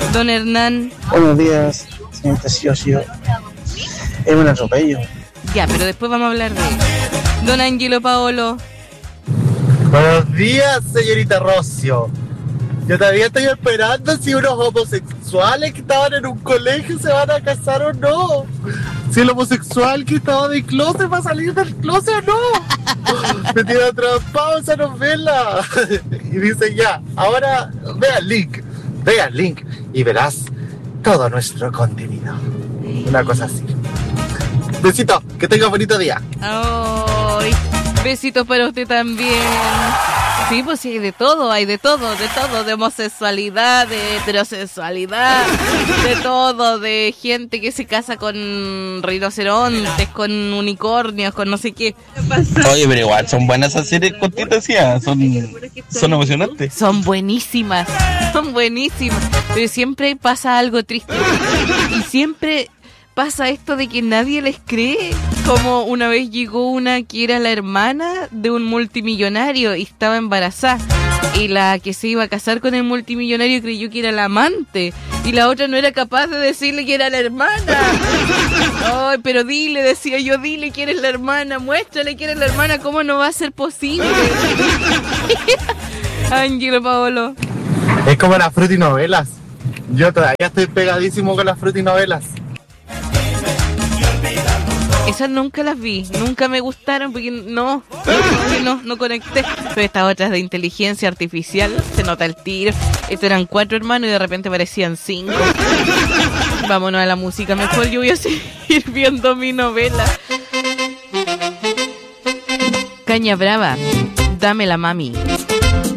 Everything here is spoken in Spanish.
Don Hernán. Buenos días, señorita Siosio. Es un atropello. Ya, pero después vamos a hablar de Don Angelo Paolo. Buenos días, señorita Rocio. Yo todavía estoy esperando si unos homosexuales que estaban en un colegio se van a casar o no. Si el homosexual que estaba de closet va a salir del closet o no. Me tiene atrapado esa novela. Y dice ya, ahora ve al link y verás todo nuestro contenido. Una cosa así. Besito, que tenga bonito día. Ay, besitos para usted también. Sí, pues sí, hay de todo, de homosexualidad, de heterosexualidad, de todo, de gente que se casa con rinocerontes, con unicornios, con no sé qué. Oye, pero igual son buenas esas series cortitas, ¿sí? Son emocionantes. Son buenísimas, pero siempre pasa algo triste y siempre pasa esto de que nadie les cree. Como una vez llegó una que era la hermana de un multimillonario y estaba embarazada, y la que se iba a casar con el multimillonario creyó que era la amante y la otra no era capaz de decirle que era la hermana. Ay, pero dile, decía yo, dile que eres la hermana, muéstrale que eres la hermana, ¿cómo no va a ser posible? Angelo Paolo. Es como las frutinovelas. Yo todavía estoy pegadísimo con las frutinovelas. Esas nunca las vi, nunca me gustaron porque no conecté. Pero estas otras de inteligencia artificial, se nota el tiro. Estos eran 4 hermanos y de repente parecían 5. Vámonos a la música mejor, yo voy a seguir viendo mi novela. Caña Brava, dame la mami.